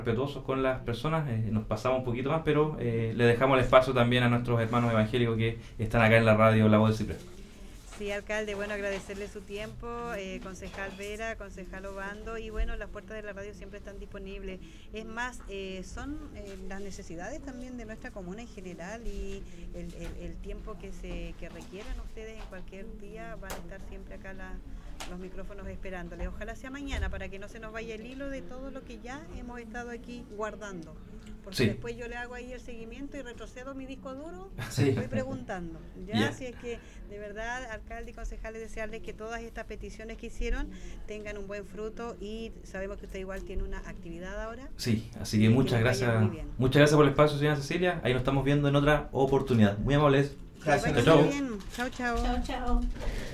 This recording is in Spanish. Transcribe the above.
respetuosos con las personas, nos pasamos un poquito más, pero le dejamos el espacio también a nuestros hermanos evangélicos que están acá en la radio La Voz del Ciprés. Sí, alcalde, bueno, agradecerle su tiempo, concejal Vera, concejal Obando, y bueno, las puertas de la radio siempre están disponibles. Es más, son las necesidades también de nuestra comuna en general y el tiempo que requieran ustedes en cualquier día, van a estar siempre acá los micrófonos esperándoles. Ojalá sea mañana para que no se nos vaya el hilo de todo lo que ya hemos estado aquí guardando. Porque sí, después yo le hago ahí el seguimiento y retrocedo mi disco duro, sí, voy preguntando. Ya, yeah. Así es que de verdad, alcalde y concejales, desearles que todas estas peticiones que hicieron tengan un buen fruto, y sabemos que usted igual tiene una actividad ahora. Sí, así que muchas gracias por el espacio, señora Cecilia. Ahí nos estamos viendo en otra oportunidad. Muy amables. Gracias. Chao. Chao, chao. Chao, chao.